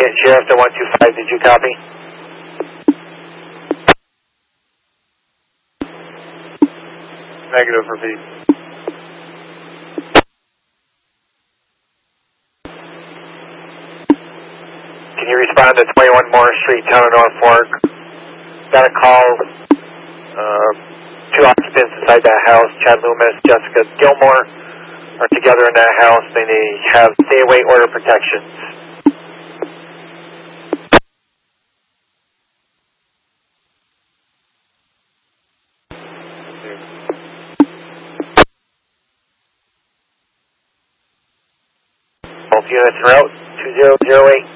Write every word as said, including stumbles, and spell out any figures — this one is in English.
Sheriff to one two five, did you copy? Negative, repeat. Can you respond to twenty-one Morris Street, Town of Norfolk? Got a call, uh, two occupants inside that house, Chad Loomis, Jessica Gilmore, are together in that house. They have stay-away order protections. Both units are out, two zero zero eight.